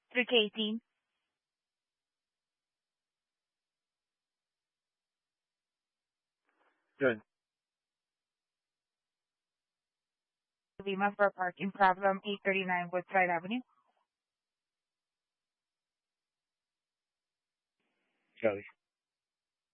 3K18. Good. Lima for parking problem 839 Woodside Avenue. Kelly.